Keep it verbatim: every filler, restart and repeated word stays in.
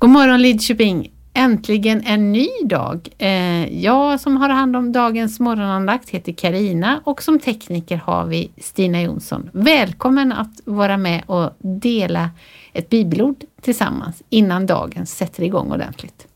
God morgon Lidköping, äntligen en ny dag. Eh, jag som har hand om dagens morgonandakt heter Karina och som tekniker har vi Stina Jonsson. Välkommen att vara med och dela ett bibelord tillsammans innan dagen sätter igång ordentligt.